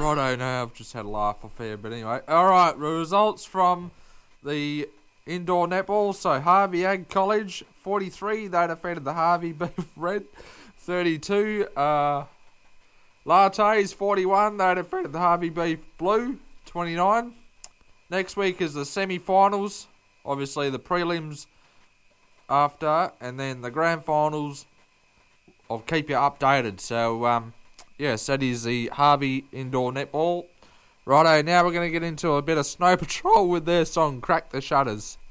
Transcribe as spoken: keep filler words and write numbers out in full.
Righto, no, I've just had a laugh off here, but anyway. Alright, results from the indoor netball. So Harvey Ag College, forty-three, they defeated the Harvey Beef Red, thirty-two. Uh, Lattes, forty-one, they defeated the Harvey Beef Blue, twenty-nine. Next week is the semi-finals, obviously the prelims after, and then the grand finals. I'll keep you updated. So, um, yes, that is the Harvey Indoor Netball. Righto, now we're going to get into a bit of Snow Patrol with their song Crack the Shutters.